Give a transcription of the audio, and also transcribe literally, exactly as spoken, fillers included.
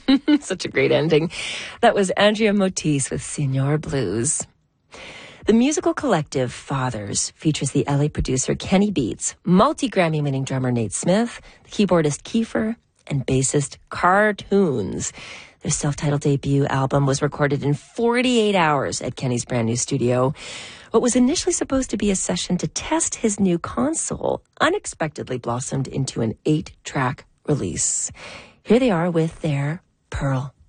Such a great ending. That was Andrea Motis with Senor Blues. The musical collective Fathers features the L A producer Kenny Beats, multi-Grammy winning drummer Nate Smith, the keyboardist Kiefer, and bassist Cartoons. Their self-titled debut album was recorded in forty-eight hours at Kenny's brand new studio. What was initially supposed to be a session to test his new console unexpectedly blossomed into an eight-track release. Here they are with their Pearl.